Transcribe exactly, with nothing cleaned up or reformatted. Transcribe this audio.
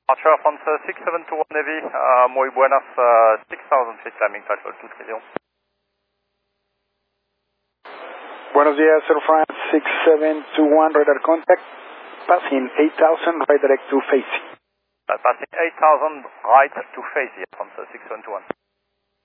Archer France six seven two one Navy, uh, muy buenas, uh, six thousand feet climbing threshold, two three zero. Buenos días, Air France six seven two one, radar contact, passing eight thousand, right direct to face. Uh, passing eight thousand, right to face here, France six seven two one.